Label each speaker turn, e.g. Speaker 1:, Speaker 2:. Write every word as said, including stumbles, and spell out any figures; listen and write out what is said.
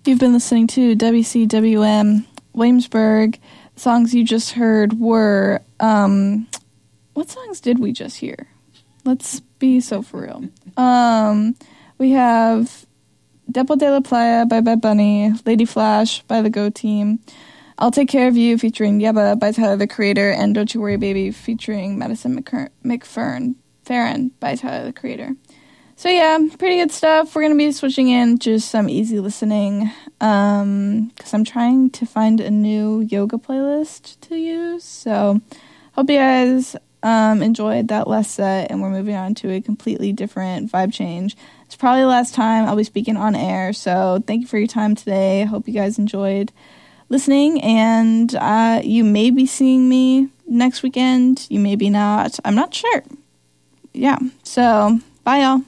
Speaker 1: You've been listening to W C W M Williamsburg. The songs you just heard were, um, what songs did we just hear? Let's be so for real. Um, we have Depo de la Playa by Bad Bunny, Lady Flash by the Go Team, I'll Take Care of You featuring Yebba by Tyler, the Creator, and Don't You Worry Baby featuring Madison McCur- McFerrin Farron by Tyler, the Creator. So yeah, pretty good stuff. We're going to be switching in to some easy listening um, because I'm trying to find a new yoga playlist to use. So hope you guys um, enjoyed that last set, and we're moving on to a completely different vibe change. It's probably the last time I'll be speaking on air, so thank you for your time today. I hope you guys enjoyed listening, and uh, you may be seeing me next weekend. You may be not. I'm not sure. Yeah, so bye, y'all.